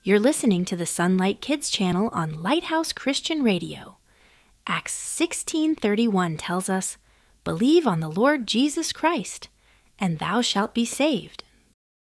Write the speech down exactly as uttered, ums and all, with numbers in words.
You're listening to the Sunlight Kids channel on Lighthouse Christian Radio. Acts sixteen thirty-one tells us, "Believe on the Lord Jesus Christ, and thou shalt be saved,